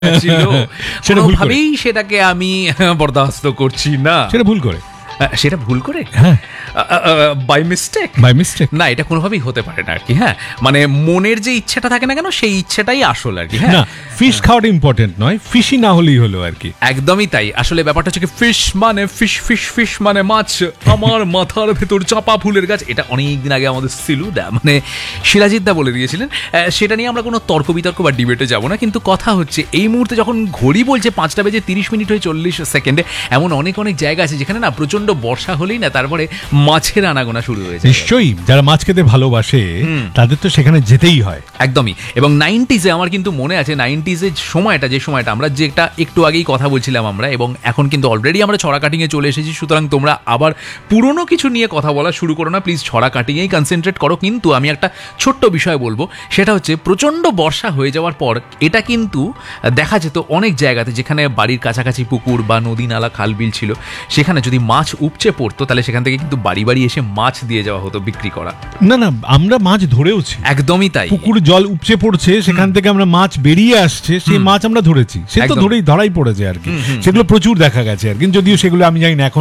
ছিল, সেটা ভুল করে। কোনোভাবেই সেটাকে আমি বরদাস্ত করছি না। সেটা ভুল করে। সেটা ভুল করে, হ্যাঁ, বাই মিস্টেক। By mistake. না, এটা কোনোভাবেই হতে পারে না আর কি। হ্যাঁ, মানে মনের যে ইচ্ছাটা থাকে না কেন, সেই ইচ্ছাটাই আসল আর কি। হ্যাঁ, না, ফিশ খাওয়াটা ইম্পর্টেন্ট নয়, ফিশই না হলেই হলো আর কি। একদমই তাই। আসলে ব্যাপারটা হচ্ছে কি, ফিশ মানে ফিশ, ফিশ ফিশ মানে মাছ। আমার মাথার ভেতর চাপা ফুলের গাছ, এটা অনেক দিন আগে আমাদের সিলুদা মানে শিলাজিৎ দা বলে দিয়েছিলেন। সেটা নিয়ে আমরা কোনো তর্ক বিতর্ক বা ডিবেটে যাব না, কিন্তু কথা হচ্ছে এই মুহূর্তে যখন ঘড়ি বলছে 5:30 হয়ে 40 সেকেন্ডে, এমন অনেক অনেক জায়গা আছে যেখানে না প্রচন্ড বর্ষা হলেই না তারপরে মাছের আনাগোনা শুরু হয়ে যায়। নিশ্চয়ই, যারা মাছ খেতে ভালোবাসে তাদের তো সেখানে যেতেই হয়। একদমই। এবং 90s আমার কিন্তু মনে আছে, 90s সময়টা, যে সময়টা আমরা যেটা একটু আগেই কথা বলছিলাম আমরা, এবং এখন কিন্তু অলরেডি আমরা ছড়া কাটিংয়ে চলে এসেছি। সুতরাং তোমরা আবার পুরনো কিছু নিয়ে কথা বলা শুরু করো না, প্লিজ ছড়া কাটিংয়েই কনসেন্ট্রেট করো। কিন্তু আমি একটা ছোট্ট বিষয় বলবো, সেটা হচ্ছে প্রচণ্ড বর্ষা হয়ে যাওয়ার পর এটা কিন্তু দেখা যেত অনেক জায়গাতে, যেখানে বাড়ির কাছাকাছি পুকুর বা নদী নালা খাল বিল ছিল, সেখানে যদি মাছ উপচে পড়তো তাহলে সেখান থেকে কিন্তু বাড়ি বাড়ি এসে মাছ দিয়ে যাওয়া হতো বিক্রি করা। না না, আমরা মাছ ধরেওছি। একদমই তাই। পুকুর জল উপচে পড়ছে, সেখান থেকে আমরা মাছ বেরিয়ে আসছে, সেই মাছ আমরা ধরেছি। সে তো একদম। ধরাই পড়েছে আর কি। সেগুলো প্রচুর দেখা গেছে আর কি, যদিও সেগুলো আমি জানি না এখন